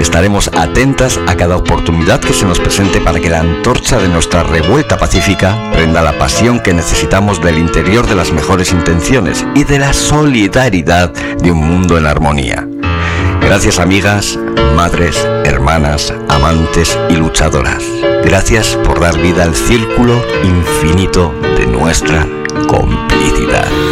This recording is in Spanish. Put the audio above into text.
Estaremos atentas a cada oportunidad que se nos presente para que la antorcha de nuestra revuelta pacífica prenda la pasión que necesitamos del interior de las mejores intenciones y de la solidaridad de un mundo en armonía. Gracias, amigas, madres, hermanas, amantes y luchadoras. Gracias por dar vida al círculo infinito de nuestra complicidad.